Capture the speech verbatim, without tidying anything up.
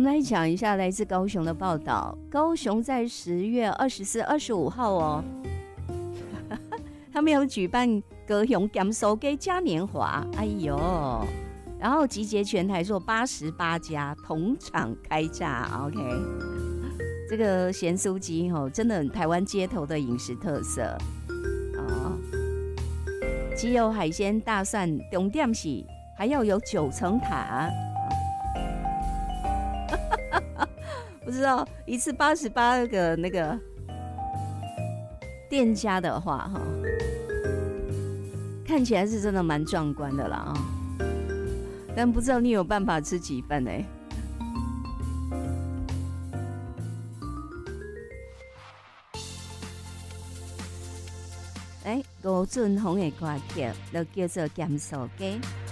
来讲一下来自高雄的报道。高雄在十月二十四、二十五号哦，他们有举办高雄咸酥鸡嘉年华，哎呦，然后集结全台做八十八家，同场开炸。OK， 这个咸酥鸡哦，真的台湾街头的饮食特色哦。鸡肉、海鲜、大蒜，重点是还要有九层塔。不知道一次八十八个那个店家的话，哈，看起来是真的蛮壮观的啦啊！但不知道你有办法吃几份呢、欸？来，吴俊宏的歌曲就叫做《咸酥鸡》。